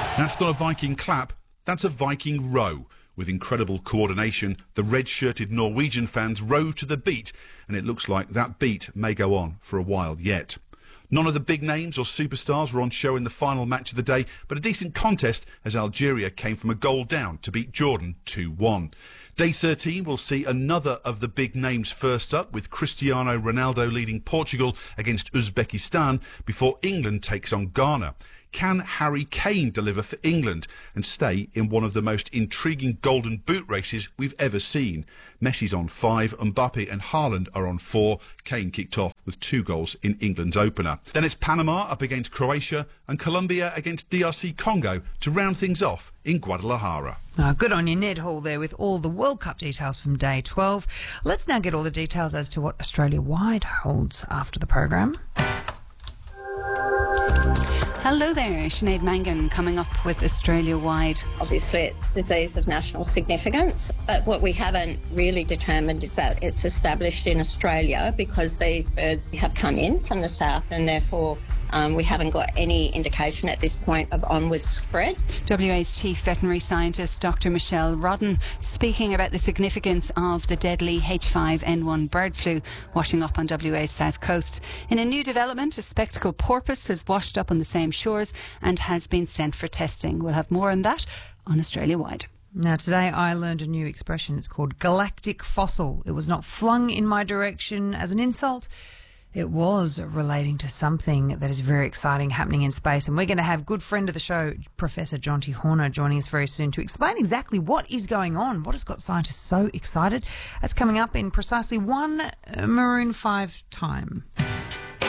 That's not a Viking clap, that's a Viking row. With incredible coordination, the red-shirted Norwegian fans row to the beat, and it looks like that beat may go on for a while yet. None of the big names or superstars were on show in the final match of the day, but a decent contest as Algeria came from a goal down to beat Jordan 2-1. Day 13 will see another of the big names first up, with Cristiano Ronaldo leading Portugal against Uzbekistan before England takes on Ghana. Can Harry Kane deliver for England and stay in one of the most intriguing golden boot races we've ever seen? Messi's on 5, Mbappe and Haaland are on 4. Kane kicked off with 2 goals in England's opener. Then it's Panama up against Croatia and Colombia against DRC Congo to round things off in Guadalajara. Good on you, Ned Hall, there with all the World Cup details from day 12. Let's now get all the details as to what Australia-wide holds after the program. Hello there, Sinead Mangan coming up with Australia-wide. Obviously it's a disease of national significance, but what we haven't really determined is that it's established in Australia because these birds have come in from the south and therefore we haven't got any indication at this point of onward spread. WA's Chief Veterinary Scientist Dr Michelle Rodden speaking about the significance of the deadly H5N1 bird flu washing up on WA's south coast. In a new development, a spectacled porpoise has washed up on the same shores and has been sent for testing. We'll have more on that on Australia-wide. Now, today I learned a new expression. It's called galactic fossil. It was not flung in my direction as an insult. It was relating to something that is very exciting happening in space. And we're going to have good friend of the show, Professor Jonty Horner, joining us very soon to explain exactly what is going on, what has got scientists so excited. That's coming up in precisely 1 Maroon 5 time.